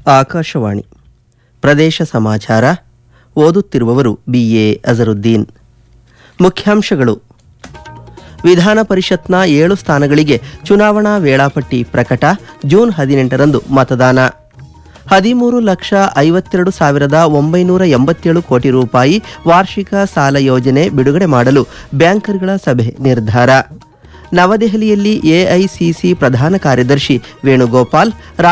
ಆಕಾಶವಾಣಿ ಪ್ರದೇಶ ಸಮಾಚಾರ ಓದುತ್ತಿರುವವರು BA ಅಜರುದ್ದೀನ್. ಮುಖ್ಯಾಂಶಗಳು: ವಿಧಾನ ಪರಿಷತ್ನ 7 ಸ್ಥಾನಗಳಿಗೆ ಚುನಾವಣಾ ವೇಳಾಪಟ್ಟಿ ಪ್ರಕಟ. ಜೂನ್ 18ರಂದು ಮತದಾನ. 13,52,987 ಕೋಟಿ ರೂಪಾಯಿ ವಾರ್ಷಿಕ ಸಾಲ ಯೋಜನೆ ಬಿಡುಗಡೆ ಮಾಡಲು ಬ್ಯಾಂಕರ್ಗಳ ಸಭೆ ನಿರ್ಧಾರ. ನವದೆಹಲಿಯಲ್ಲಿ AICC ಪ್ರಧಾನ ಕಾರ್ಯದರ್ಶಿ ವೇಣುಗೋಪಾಲ್